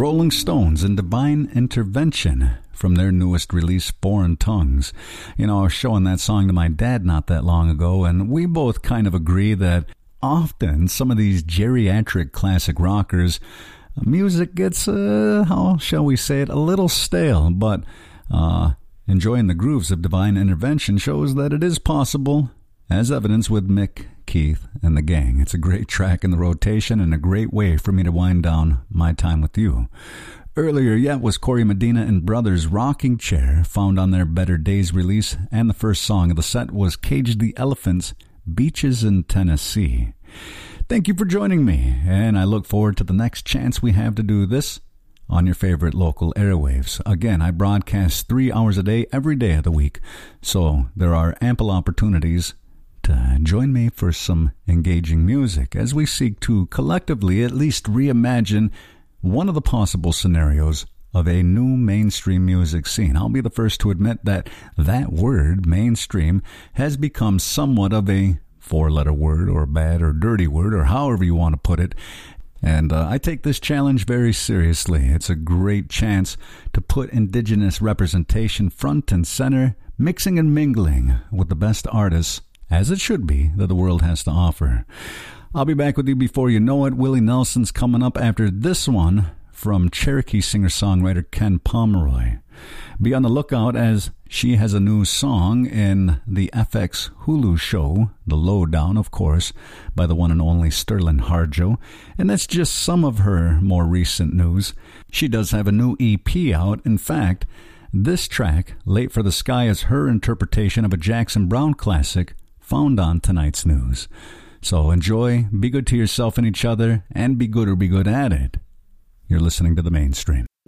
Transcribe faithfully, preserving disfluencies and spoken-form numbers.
Rolling Stones and Divine Intervention from their newest release, Foreign Tongues. You know, I was showing that song to my dad not that long ago, and we both kind of agree that often some of these geriatric classic rockers, music gets, uh, how shall we say it, a little stale, but uh, enjoying the grooves of Divine Intervention shows that it is possible, as evidenced with Mick, Keith, and the gang. It's a great track in the rotation and a great way for me to wind down my time with you. Earlier yet was Corey Medina and Brothers' Rocking Chair, found on their Better Days release, and the first song of the set was Cage the Elephant's Beaches in Tennessee. Thank you for joining me, and I look forward to the next chance we have to do this on your favorite local airwaves. Again, I broadcast three hours a day every day of the week, so there are ample opportunities to join me for some engaging music as we seek to collectively at least reimagine one of the possible scenarios of a new mainstream music scene. I'll be the first to admit that that word, mainstream, has become somewhat of a four-letter word or bad or dirty word or however you want to put it. And uh, I take this challenge very seriously. It's a great chance to put indigenous representation front and center, mixing and mingling with the best artists, as it should be, that the world has to offer. I'll be back with you before you know it. Willie Nelson's coming up after this one from Cherokee singer-songwriter Ken Pomeroy. Be on the lookout as she has a new song in the F X Hulu show, The Lowdown, of course, by the one and only Sterling Harjo. And that's just some of her more recent news. She does have a new E P out. In fact, this track, Late for the Sky, is her interpretation of a Jackson Browne classic found on tonight's news. So enjoy, be good to yourself and each other, and be good or be good at it. You're listening to The Mainstream.